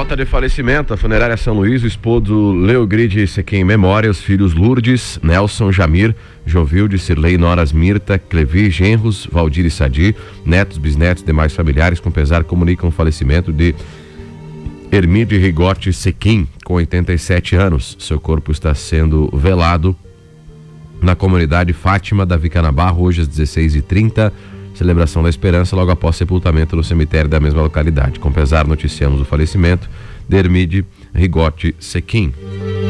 Nota de falecimento, a funerária São Luís, o esposo Leogride Sequim em memória, os filhos Lourdes, Nelson, Jamir, Jovilde, Cirlei, Noras, Mirta, Clevi, genros, Valdir e Sadi, netos, bisnetos, demais familiares, com pesar, comunicam o falecimento de Hermide Rigotti Sequim, com 87 anos. Seu corpo está sendo velado na comunidade Fátima da Vicanabarro, hoje às 16h30. Celebração da Esperança, logo após sepultamento no cemitério da mesma localidade. Com pesar, noticiamos o falecimento de Hermide Rigotti Sequim.